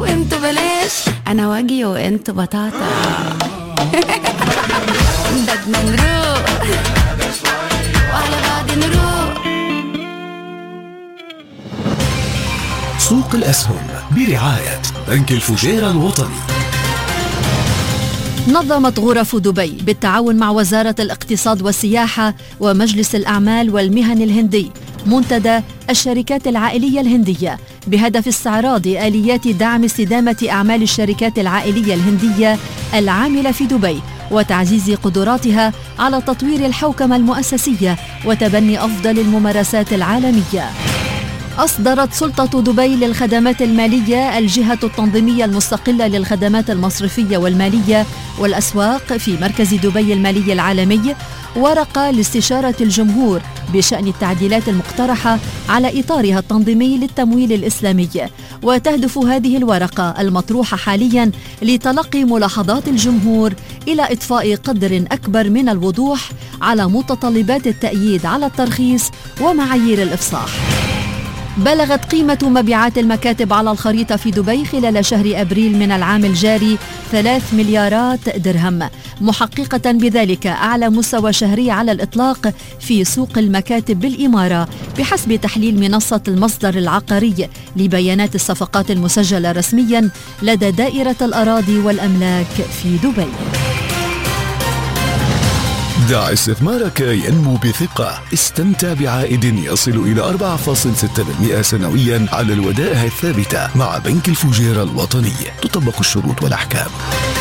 وانتو بلاش، انا واجي وانتو بطاطا. بدنا نروق وعلى بعض نروق. سوق الأسهم برعاية بنك الفجيرة الوطني. نظمت غرف دبي بالتعاون مع وزارة الاقتصاد والسياحة ومجلس الأعمال والمهن الهندي منتدى الشركات العائلية الهندية بهدف استعراض آليات دعم استدامة أعمال الشركات العائلية الهندية العاملة في دبي وتعزيز قدراتها على تطوير الحوكمة المؤسسية وتبني أفضل الممارسات العالمية. أصدرت سلطة دبي للخدمات المالية الجهة التنظيمية المستقلة للخدمات المصرفية والمالية والأسواق في مركز دبي المالي العالمي ورقة لاستشارة الجمهور بشأن التعديلات المقترحة على إطارها التنظيمي للتمويل الإسلامي. وتهدف هذه الورقة المطروحة حالياً لتلقي ملاحظات الجمهور إلى إضفاء قدر أكبر من الوضوح على متطلبات التأييد على الترخيص ومعايير الإفصاح. بلغت قيمة مبيعات المكاتب على الخريطة في دبي خلال شهر أبريل من العام الجاري 3 مليارات درهم، محققة بذلك أعلى مستوى شهري على الإطلاق في سوق المكاتب بالإمارة بحسب تحليل منصة المصدر العقاري لبيانات الصفقات المسجلة رسميا لدى دائرة الأراضي والأملاك في دبي. دع استثمارك ينمو بثقة. استمتع بعائد يصل إلى 4.6% سنويا على الودائع الثابتة مع بنك الفجيرة الوطني. تطبق الشروط والأحكام.